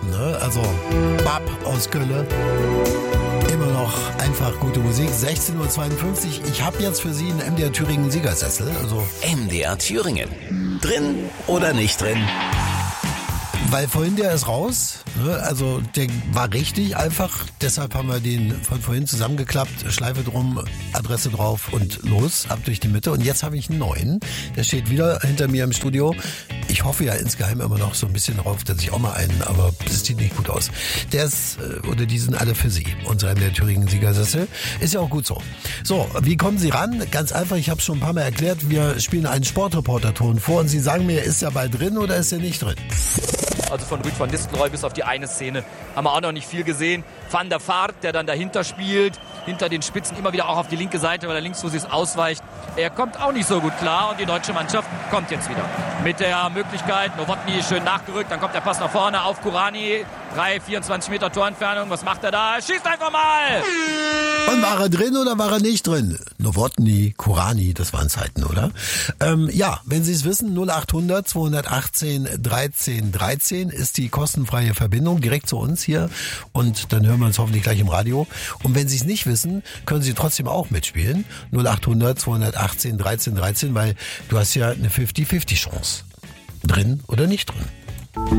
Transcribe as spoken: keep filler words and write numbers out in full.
besten, ne? Also Bab aus Kölle. Immer noch einfach gute Musik. sechzehn Uhr zweiundfünfzig. Ich habe jetzt für Sie einen M D R Thüringen Siegersessel. Also M D R Thüringen. Drin oder nicht drin? Weil vorhin der ist raus, ne? Also der war richtig einfach, deshalb haben wir den von vorhin zusammengeklappt, Schleife drum, Adresse drauf und los, ab durch die Mitte. Und jetzt habe ich einen neuen, der steht wieder hinter mir im Studio. Ich hoffe ja insgeheim immer noch so ein bisschen darauf, dass ich auch mal einen, aber das sieht nicht gut aus. Der ist, oder die sind alle für Sie, unsere M D R Thüringen Siegersessel. Ist ja auch gut so. So, wie kommen Sie ran? Ganz einfach, ich habe es schon ein paar Mal erklärt, wir spielen einen Sportreporter-Ton vor und Sie sagen mir, ist der Ball drin oder ist er nicht drin? Also von Ruud van Nistelrooy bis auf die eine Szene haben wir auch noch nicht viel gesehen. Van der Vaart, der dann dahinter spielt, hinter den Spitzen immer wieder auch auf die linke Seite, weil er links Linksfuß ausweicht. Er kommt auch nicht so gut klar und die deutsche Mannschaft kommt jetzt wieder. Mit der Möglichkeit, Nowotny schön nachgerückt, dann kommt der Pass nach vorne auf Kurani. drei, vierundzwanzig Meter Torentfernung, was macht er da? Er schießt einfach mal! Und war er drin oder war er nicht drin? Nowotny, Kurani, das waren Zeiten, oder? Ähm, ja, wenn Sie es wissen, null achthundert zweihundertachtzehn dreizehn dreizehn ist die kostenfreie Verbindung direkt zu uns hier und dann hören wir uns hoffentlich gleich im Radio. Und wenn Sie es nicht wissen, können Sie trotzdem auch mitspielen. null achthundert zweihundertachtzehn dreizehn dreizehn, weil du hast ja eine fünfzig fünfzig Chance. Drin oder nicht drin?